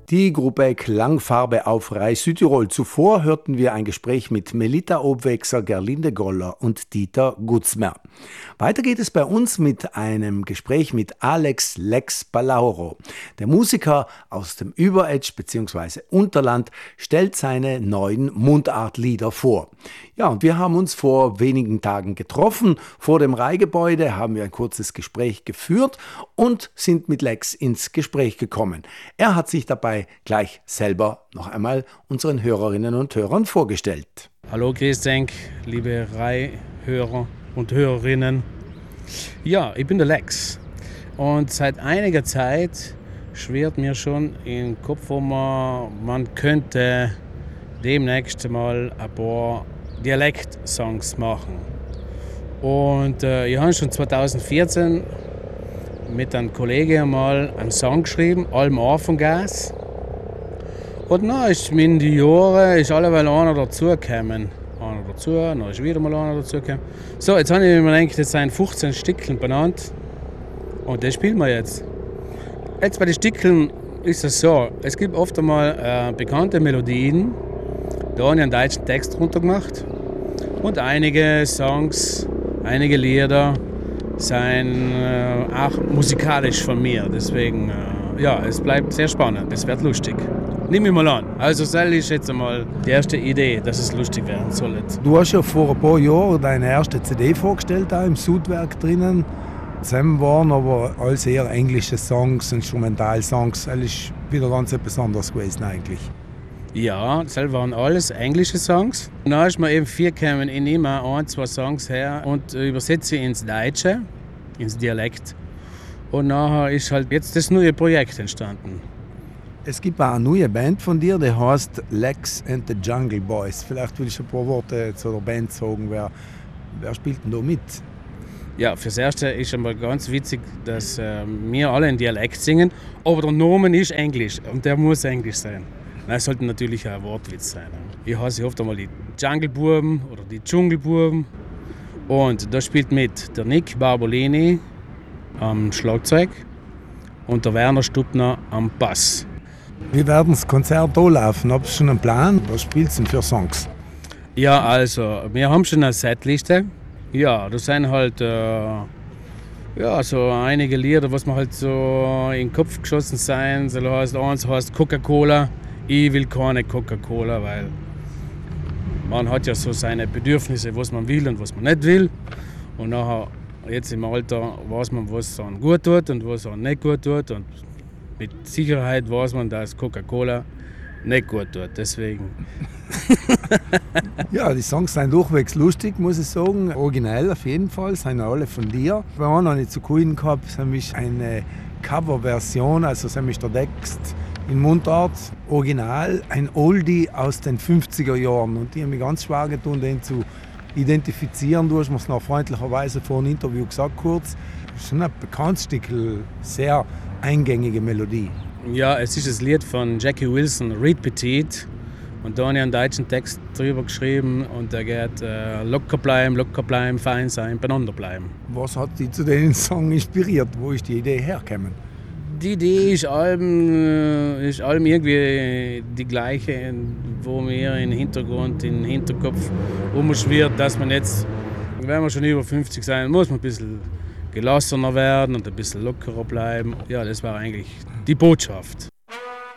Die Gruppe Klangfarbe auf Reis Südtirol. Zuvor hörten wir ein Gespräch mit Melita Obwechser, Gerlinde Goller und Dieter Gutzmer. Weiter geht es bei uns mit einem Gespräch mit Alex Lex Balauro. Der Musiker aus dem Überetsch bzw. Unterland stellt seine neuen Mundartlieder vor. Ja, und wir haben uns vor wenigen Tagen getroffen. Vor dem Reihgebäude haben wir ein kurzes Gespräch geführt und sind mit Lex ins Gespräch gekommen. Er hat sich dabei gleich selber noch einmal unseren Hörerinnen und Hörern vorgestellt. Hallo grüß denk, liebe Reihhörer und Hörerinnen. Ja, ich bin der Lex und seit einiger Zeit schwirrt mir schon im Kopf, man könnte demnächst mal ein paar Dialekt-Songs machen. Und ich habe schon 2014 mit einem Kollegen mal einen Song geschrieben, Alm Affengas. Und dann ist mit den Jahren alleweil einer dazugekommen. Einer dazu, dann ist wieder mal einer dazugekommen. So, jetzt habe ich mir gedacht, das sind 15 Stückchen benannt. Und das spielen wir jetzt. Jetzt bei den Stückchen ist es so, es gibt oft einmal bekannte Melodien. Da habe ich einen deutschen Text drunter gemacht. Und einige Songs, einige Lieder sind auch musikalisch von mir. Deswegen, ja, es bleibt sehr spannend, es wird lustig. Nimm mich mal an. Also das ist jetzt einmal die erste Idee, dass es lustig werden soll. Du hast ja vor ein paar Jahren deine erste CD vorgestellt, da im Südwerk drinnen. Zusammen waren aber alles eher englische Songs, Instrumentalsongs. Das ist wieder ganz etwas anderes gewesen eigentlich. Ja, das waren alles englische Songs. Und dann ist mir eben gekommen, ich nehme ein, zwei Songs her und übersetze sie ins Deutsche, ins Dialekt. Und nachher ist halt jetzt das neue Projekt entstanden. Es gibt auch eine neue Band von dir, die heißt Lex and the Jungle Boys. Vielleicht willst du ein paar Worte zu der Band sagen. Wer spielt denn da mit? Ja, fürs Erste ist einmal ganz witzig, dass wir alle in Dialekt singen, aber der Name ist Englisch und der muss Englisch sein. Es sollte natürlich auch ein Wortwitz sein. Ich heiße oft einmal die Jungle-Buben oder die Dschungelbuben. Und da spielt mit der Nick Barbolini am Schlagzeug und der Werner Stubner am Bass. Wie werden das Konzert hier laufen? Habt ihr schon einen Plan? Was spielst du denn für Songs? Ja, also, wir haben schon eine Setliste. Ja, das sind halt so einige Lieder, was mir halt so in den Kopf geschossen sind. So eins heißt Coca-Cola. Ich will keine Coca-Cola, weil man hat ja so seine Bedürfnisse, was man will und was man nicht will. Und nachher, jetzt im Alter, weiß man, was einem gut tut und was einem nicht gut tut. Und mit Sicherheit weiß man, dass Coca-Cola nicht gut tut. Deswegen. Ja, die Songs sind durchwegs lustig, muss ich sagen. Originell auf jeden Fall, sind alle von dir. Wir haben noch nicht zu Kunden gehabt, es ist eine Coverversion, also es ist der Text in Mundart, original, ein Oldie aus den 50er Jahren. Und die haben mich ganz schwer getan, den zu identifizieren. Du hast mir es noch freundlicherweise vor einem Interview gesagt, kurz. Das ist schon ein bekanntes Stück, sehr eingängige Melodie. Ja, es ist das Lied von Jackie Wilson, Reed Petit. Und da habe ich einen deutschen Text drüber geschrieben und der geht locker bleiben, fein sein, beieinander bleiben. Was hat dich zu dem Song inspiriert? Wo ist die Idee hergekommen? Die Idee ist allem irgendwie die gleiche, wo mir im Hintergrund, im Hinterkopf umschwirrt, dass man jetzt, wenn wir schon über 50 sein, muss man ein bisschen gelassener werden und ein bisschen lockerer bleiben. Ja, das war eigentlich die Botschaft.